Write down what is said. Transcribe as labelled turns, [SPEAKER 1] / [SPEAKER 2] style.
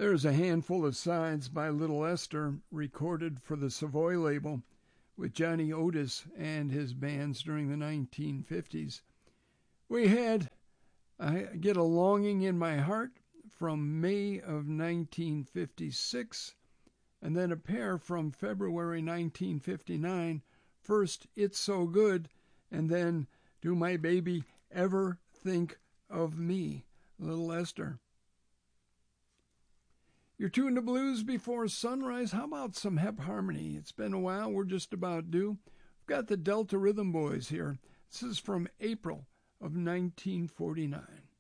[SPEAKER 1] There's a handful of sides by Little Esther recorded for the Savoy label with Johnny Otis and his bands during the 1950s. I Get a Longing in My Heart from May of 1956, and then a pair from February 1959. First, It's So Good, and then Do My Baby Ever Think of Me? Little Esther. You're tuned to Blues Before Sunrise. How about some Hep Harmony? It's been a while. We're just about due. We've got the Delta Rhythm Boys here. This is from April of 1949.